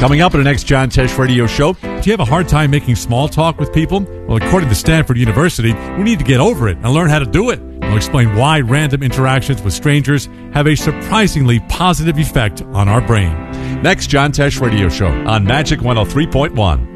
Coming up in the next John Tesh Radio Show, do you have a hard time making small talk with people? Well, according to Stanford University, we need to get over it and learn how to do it. We'll explain why random interactions with strangers have a surprisingly positive effect on our brain. Next John Tesh Radio Show on Magic 103.1.